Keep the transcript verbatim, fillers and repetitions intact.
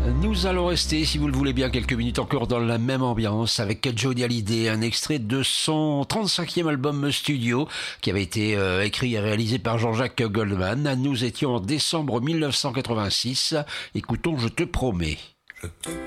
Nous allons rester, si vous le voulez bien, quelques minutes encore dans la même ambiance avec Johnny Hallyday, un extrait de son trente-cinquième album studio qui avait été euh, écrit et réalisé par Jean-Jacques Goldman. Nous étions en décembre mille neuf cent quatre-vingt-six. Écoutons Je te promets.